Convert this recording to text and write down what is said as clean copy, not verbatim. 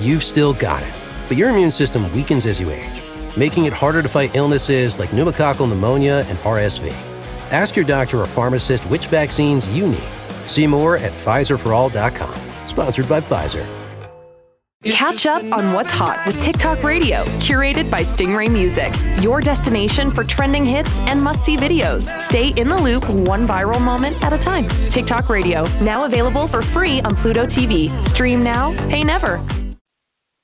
You've still got it, but your immune system weakens as you age, making it harder to fight illnesses like pneumococcal pneumonia and RSV. Ask your doctor or pharmacist which vaccines you need. See more at PfizerForAll.com. Sponsored by Pfizer. Catch up on what's hot with TikTok Radio, curated by Stingray Music. Your destination for trending hits and must-see videos. Stay in the loop, one viral moment at a time. TikTok Radio, now available for free on Pluto TV. Stream now, pay never.